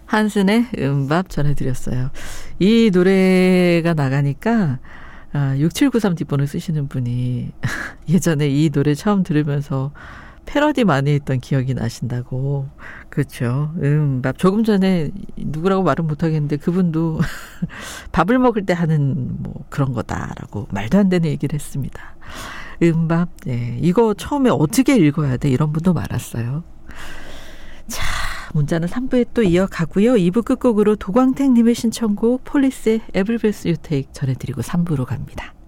한슨의 음밥 전해드렸어요. 이 노래가 나가니까 6793 뒷번호 쓰시는 분이 예전에 이 노래 처음 들으면서 패러디 많이 했던 기억이 나신다고. 그렇죠. 음밥. 조금 전에 누구라고 말은 못하겠는데 그분도 밥을 먹을 때 하는 뭐 그런 거다라고 말도 안 되는 얘기를 했습니다. 음밥. 네. 이거 처음에 어떻게 읽어야 돼? 이런 분도 많았어요. 자, 문자는 3부에 또 이어가고요. 2부 끝곡으로 도광택님의 신청곡 폴리스의 에블베스 유테이크 전해드리고 3부로 갑니다.